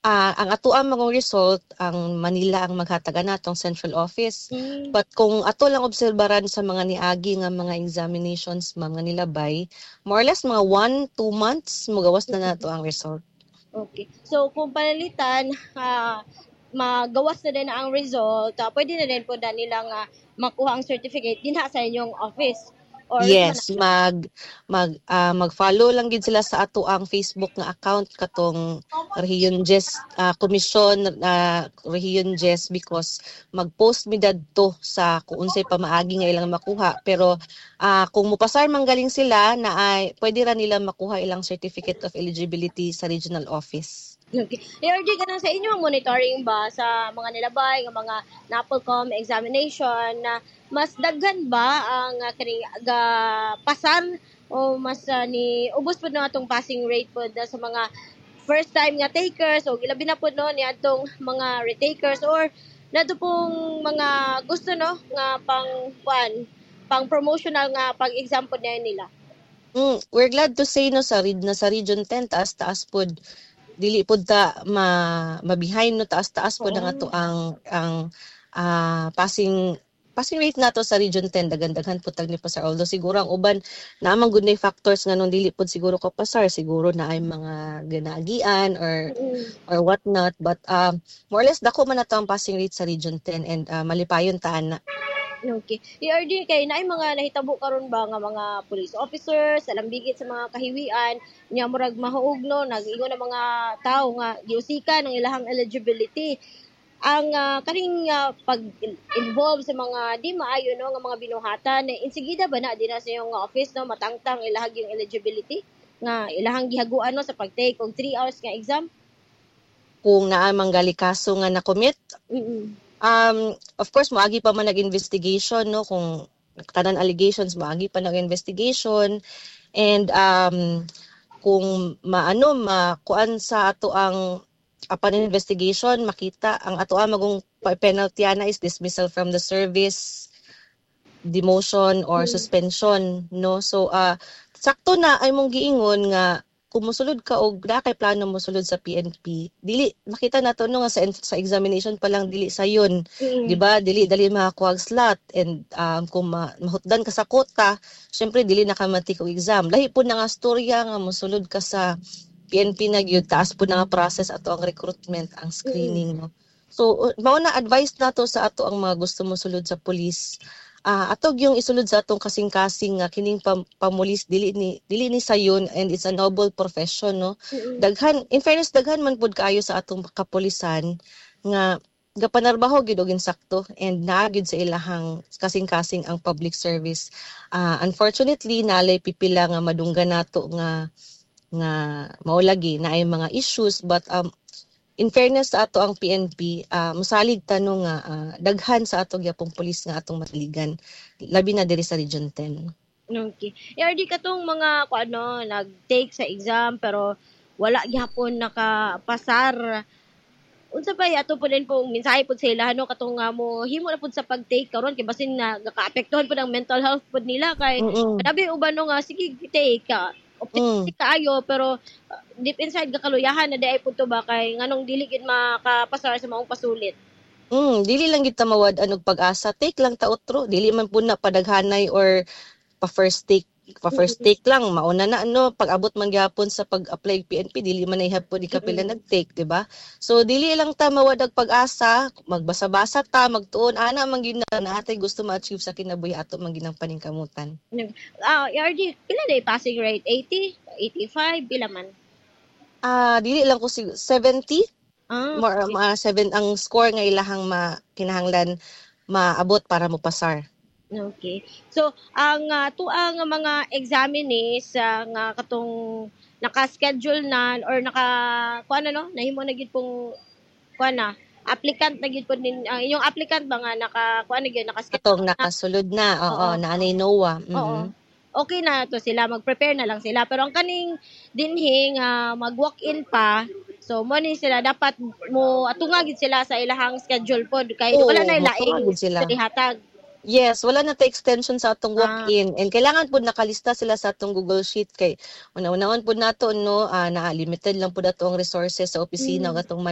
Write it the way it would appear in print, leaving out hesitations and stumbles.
ang ato ang mga result, ang Manila ang maghatagan natong central office. Mm. But kung ato lang obserbaran sa mga niagi nga mga examinations, mga nilabay, more or less mga 1-2 months, magawas na nato ang result. Okay. So, kung palalitan, magawas na din ang result, pwede na din po na nilang makuha ang certificate din sa inyong office. Or Yes, mag-follow lang gid sila sa ato ang Facebook nga account katong Region Jess Commission Region Jess, because mag-post mi dadto sa kung unsay pamaagi nga ilang makuha, pero kung mopasar man galing sila na ay pwede ra nila makuha ilang certificate of eligibility sa regional office. Okay. ARD ka na sa inyong monitoring ba sa mga nilabay, ng mga NAPOLCOM examination na mas daghan ba ang kaning pasar o mas ni ubos po na atong passing rate po sa mga first time nga takers o ilabi na po no ni atong mga retakers or nato pong mga gusto no nga pang promotional nga pag-exam po nila. We're glad to say no sa Region 10 taas pod dili pod ta ma-behind no, taas pod ang ato ang passing rate nato sa Region 10, daghan po tag ni pasar, although siguro ang uban naamang good na factors nga nung dili pod siguro ko pasar, siguro na ay mga ganagian or what not, but more or less dako man nato ang passing rate sa Region 10 and malipayon ta ana. Okay. ERD kay naay mga nahitabo karon ba nga mga police officers, alambigit sa mga kahiwian, nya murag mahuog no, nag-ingon na mga tao nga giusika ng ilahang eligibility. Ang kaning pag-involve sa mga di maayo no nga mga binuhatan, insigida ba na dinha sa iyong office no matangtang ilahag yung eligibility nga ilahang gihaguan no sa pag-take og 3 hours nga exam? Kung naa manggali kaso nga na-commit, of course moagi pa man nag-investigation no, kung tanan allegations moagi pa nag-investigation, and kung makuan sa ato ang upon investigation makita ang ato ang magong penalty ana is dismissal from the service, demotion or suspension no. So sakto na ay mong giingon nga kung mosulod ka og kay plano mosulod sa PNP, dili makita nato no nga sa examination pa lang dili sayon, di ba, dili dali makakuha slot, and kung mahutdan ka sa kota, syempre dili na ka matik og exam. Lahi po na nga storya nga mosulod ka sa PNP na gyud, taas po na nga process ato ang recruitment, ang screening no. So mao na advice nato sa ato ang mga gusto mosulod sa police, atog yung isulod sa atong kasing-kasing nga kining pamulis dili ni sayon, and it's a noble profession no. Daghan, in fairness, daghan man pud kaayo sa atong kapulisan nga gapanarbaho gyud og insakto and naa gyud sa ilahang kasing-kasing ang public service. Unfortunately nalay pipila nga madunggan nato nga maulagi na ay mga issues, but in fairness sa ato ang PNP, mosalig tanong nga daghan sa ato gyapong pulis nga atong matiligan, labi na diri sa Region 10. Okay. ERD katong mga nag-take sa exam pero wala gyapon nakapasar. Unsa ba ato po din pong mensahe pud sa ila no katong mo himo na pud sa pag-take karon kay basin na nakaapektuhan pud ang mental health pud nila kay labi uban no nga sige take ka optimistic kaayo pero deep inside kaluyahan na day pud to ba kay nganong dili gid makapasar sa maong pasulit. Dili lang gid ta mawad og pag-asa, take lang ta utro, dili man pud na padaghanay or pa first take lang mauna na no, pag-abot man gyapon sa pag-apply PNP dili man ihapon ikapila nag-take, di ba? So dili lang ta mawad og pag-asa, magbasa-basa ta, magtuon ana man gyud na natay gusto ma-achieve sa kinabuhi ato man ginang paningkamutan. ERD pila day passing rate? 80, 85 pila man? Dili lang ko 70. More 7 ang score nga ilahang kinahanglan maabot para mo pasar. Okay. So, ang tuang mga examinees nga katong naka-schedule na or nahimo na gid pong applicant na gid po din yung applicant ba nga naka-schedule atong nakasulod na, naanay NOA. Okay na to sila, mag-prepare na lang sila, pero ang kaning dinhi mag-walk-in pa, so mo ni sila dapat mo atunga gid sila sa ilahang schedule pod kay wala na ilaing sa dihatag. Yes, wala na ta extension sa atong walk-in, and kailangan pud nakalista sila sa atong Google Sheet kay una-unahon pud nato no, na limited lang pud atong resources sa opisina ug atong